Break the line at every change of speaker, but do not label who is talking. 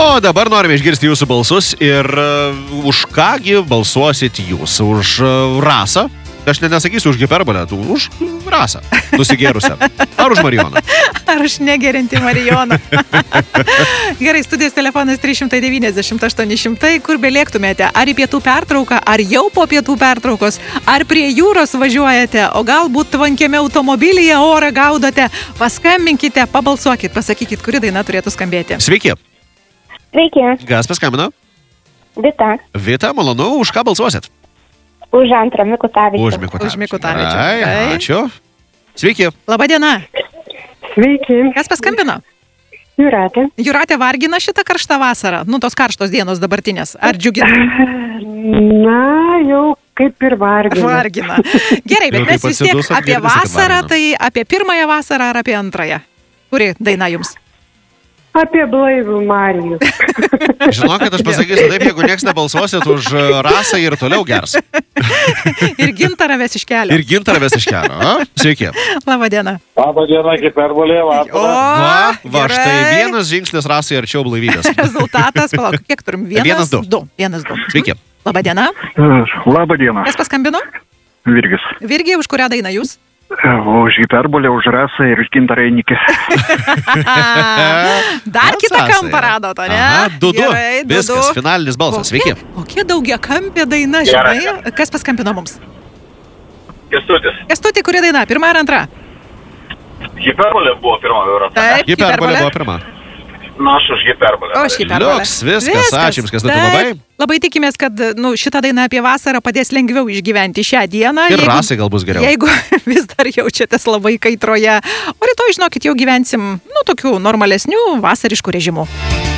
O dabar norime išgirsti jūsų balsus ir už kągi balsuosit jūs? Už rasą? Aš nesakysiu už hiperbolę, už rasą nusigėrusią. Ar už Marijoną?
Ar už negerinti Marijoną? Gerai, studijos telefonas 390-800, kur belėktumėte? Ar į pietų pertrauką, ar jau po pietų pertraukos, ar prie jūros važiuojate, o galbūt tvankiame automobilyje orą gaudote? Paskambinkite, pabalsuokit, pasakykit, kuri daina turėtų skambėti.
Sveiki.
Sveiki.
Kas paskambino?
Vita.
Vita, malonu, už ką balsuosit?
Už antrą Mikutavičių.
Už Mikutavičių.
Ai,
Ačiū. Sveiki.
Labadiena.
Sveiki.
Kas paskambino?
Jūratė.
Jūratė, vargina šitą karštą vasarą? Tos karštos dienos dabartinės. Ar džiugina?
Na, jau kaip ir vargina.
Vargina. Gerai, bet mes vis tiek apie vasarą, tai apie pirmąją vasarą ar apie antrąją? Kuri daina jums?
Apie blaivų Marijų.
Žinokit, aš pasakysiu taip, jeigu nieks nebalsuosit už rasą ir toliau gers.
Ir gintarą ves iš kelio.
Ir gintarą ves iš kelio. Sveiki.
Labadiena.
Labadiena, hiperbolė, vasara.
Va, štai vienas žingsnis rasai arčiau blaivybės.
Rezultatas, palauk, kiek turim?
1-2.
1-2.
Sveiki.
Labadiena.
Labadiena.
Kas paskambino?
Virgis.
Virgi, už kurią dainą jūs?
Už hiperbolę, už rasą ir už gintarą Einikį.
Dar kitą kampą radot, o ne?
Aha, 2-2.
Gerai, 2-2.
Viskas, finalinis balsas. Sveiki.
Kokia daugia kampė daina, žinai? Kas paskambino mums?
Kęstutis.
Kęstuti, kuri daina? Pirma ar antra?
Hiperbolė buvo pirma rasa.
Taip,
Hiperbolė buvo pirma.
Na, aš už hiperbolę.
O, hiperbolė.
Liuks, viskas. Ačiū jums, Kęstuti, labai.
Labai tikimės, kad šitą dainą apie vasarą padės lengviau išgyventi šią dieną.
Ir rasai gal bus geriau.
Jeigu vis dar jaučiatės labai kaitroje. O rytoj, žinokit, jau gyvensim, tokių normalesnių vasariškų režimų.